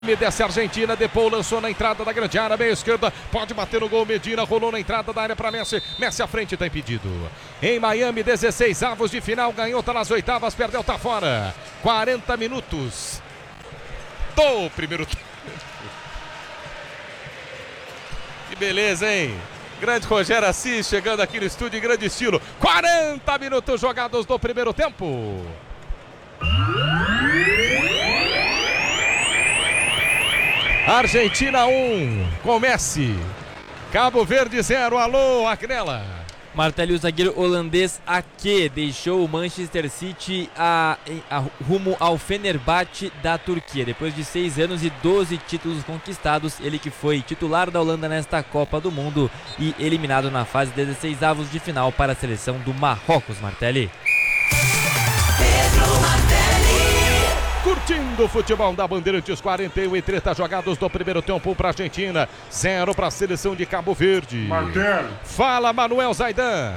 Desce a Argentina, Depou lançou na entrada da grande área, meia esquerda, pode bater no gol, Medina rolou na entrada da área para Messi, Messi à frente, tá impedido. Em Miami, 16 avos de final, ganhou, tá nas oitavas, perdeu, tá fora. 40 minutos do primeiro tempo. Que beleza, hein? Grande Rogério Assis chegando aqui no estúdio em grande estilo. 40 minutos jogados do primeiro tempo. Argentina 1, com Messi. Cabo Verde 0, alô, Acnela. Martelli, o zagueiro holandês Ake deixou o Manchester City rumo ao Fenerbahçe da Turquia. Depois de 6 anos e 12 títulos conquistados, ele que foi titular da Holanda nesta Copa do Mundo e eliminado na fase 16avos de final para a seleção do Marrocos, Martelli. Curtindo o futebol da Bandeirantes, 41:30 jogados do primeiro tempo para a Argentina, 0 para a seleção de Cabo Verde. Martelli. Fala, Manuel Zaidan.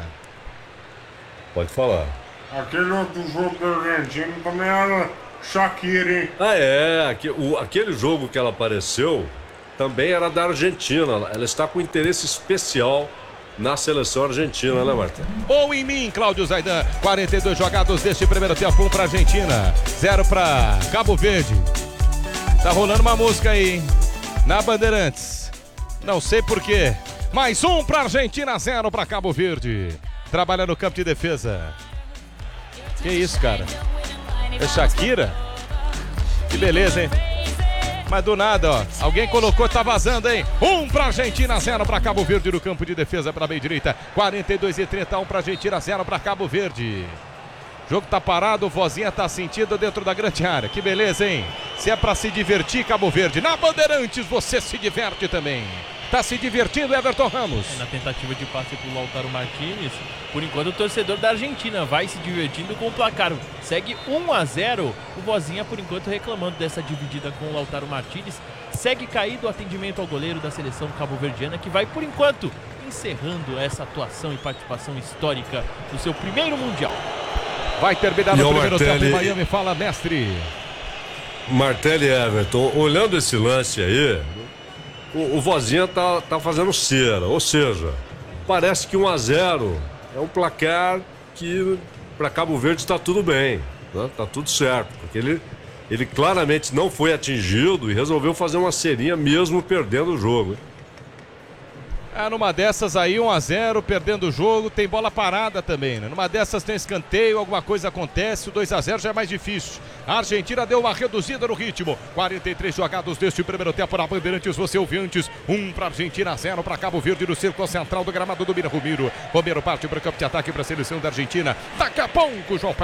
Pode falar. Aquele outro jogo da Argentina também era Shakira, hein? Ah, é. Aquele jogo que ela apareceu também era da Argentina. Ela está com interesse especial na seleção argentina, né, Marta? Ou em mim, Cláudio Zaidan. 42 jogados deste primeiro tempo, 1 para a Argentina, 0 para Cabo Verde. Tá rolando uma música aí, hein? Na Bandeirantes. Não sei porquê. Mais 1 para a Argentina, 0 para Cabo Verde. Trabalha no campo de defesa. Que isso, cara? É Shakira? Que beleza, hein? Mas do nada, ó, alguém colocou, tá vazando, hein? 1 pra Argentina, 0 pra Cabo Verde no campo de defesa pra meia direita. 42:30, 1 pra Argentina, 0 pra Cabo Verde. O jogo tá parado, o Vozinha tá sentido dentro da grande área. Que beleza, hein? Se é pra se divertir, Cabo Verde, na Bandeirantes você se diverte também. Tá se divertindo, Everton Ramos? Na tentativa de passe pro Lautaro Martínez, por enquanto o torcedor da Argentina vai se divertindo com o placar. Segue 1-0, o Vozinha por enquanto reclamando dessa dividida com o Lautaro Martínez. Segue caído o atendimento ao goleiro da seleção cabo-verdiana, que vai por enquanto encerrando essa atuação e participação histórica do seu primeiro Mundial. Vai terminar no primeiro tempo em Miami, fala mestre. Martelli e Everton, olhando esse lance aí, o Vozinha tá fazendo cera, ou seja, parece que 1-0 é um placar que para Cabo Verde está tudo bem, né? Tá tudo certo, porque ele claramente não foi atingido e resolveu fazer uma cerinha mesmo perdendo o jogo. Numa dessas aí, 1-0, perdendo o jogo, tem bola parada também, né? Numa dessas tem escanteio, alguma coisa acontece, o 2-0 já é mais difícil. A Argentina deu uma reduzida no ritmo. 43 jogados deste primeiro tempo na Bandeirantes, você ouviu antes. 1 para Argentina, 0 para Cabo Verde no círculo central do gramado do Mira Romero. Romero parte para o campo de ataque para a seleção da Argentina. Daqui a pouco, João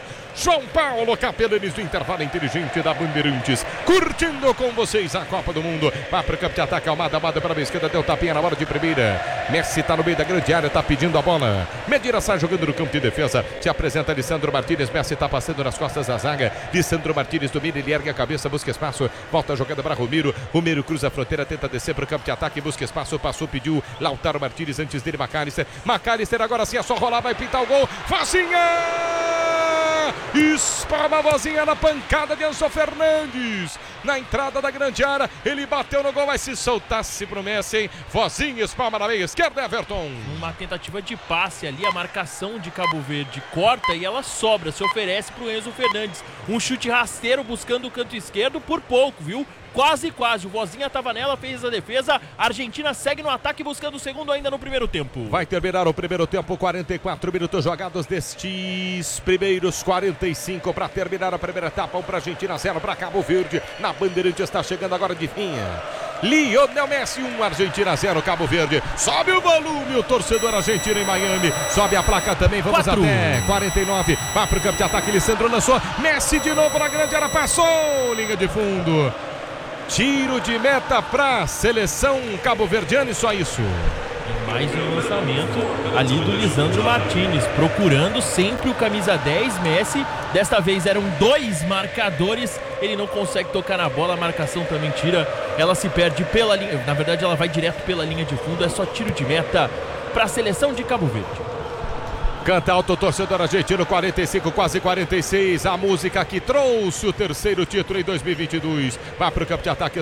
Paulo Capelanes do intervalo inteligente da Bandeirantes. Curtindo com vocês a Copa do Mundo. Vai para o campo de ataque, Almada para a esquerda, deu tapinha na hora de primeira. Messi tá no meio da grande área, tá pedindo a bola. Medina sai jogando no campo de defesa. Se apresenta Lisandro Martínez. Messi tá passando nas costas da zaga. Lisandro Martínez domina, ele ergue a cabeça, busca espaço. Volta a jogada para Romero. Romero cruza a fronteira, tenta descer para o campo de ataque, busca espaço. Passou, pediu Lautaro Martínez antes dele, McAllister. McAllister agora sim é só rolar, vai pintar o gol. Vozinha! Espalma a Vozinha na pancada de Enzo Fernandes. Na entrada da grande área, ele bateu no gol, vai se soltasse pro Messi, hein? Vozinha, espalma na meia esquerda, Everton. Uma tentativa de passe ali, a marcação de Cabo Verde corta e ela sobra, se oferece pro Enzo Fernandes. Um chute rasteiro buscando o canto esquerdo por pouco, viu? Quase, o Vozinha tava nela, fez a defesa. A Argentina segue no ataque buscando o segundo ainda no primeiro tempo. Vai terminar o primeiro tempo, 44 minutos jogados destes primeiros 45 para terminar a primeira etapa. 1 para a Argentina, 0 para Cabo Verde. Na Bandeirante está chegando agora de finha. Lionel Messi, 1, Argentina 0, Cabo Verde. Sobe o volume, o torcedor argentino em Miami. Sobe a placa também, vamos 4. até 49. Vai para o campo de ataque, Lisandro lançou. Messi de novo na grande área, passou. Linha de fundo. Tiro de meta para a seleção cabo-verdiana e só isso. E mais um lançamento ali do Lisandro Martínez, procurando sempre o camisa 10, Messi. Desta vez eram 2 marcadores, ele não consegue tocar na bola, a marcação também tira, ela se perde pela linha, na verdade ela vai direto pela linha de fundo, é só tiro de meta para a seleção de Cabo Verde. Canta alto o torcedor argentino, 45, quase 46. A música que trouxe o terceiro título em 2022. Vai pro campo de ataque.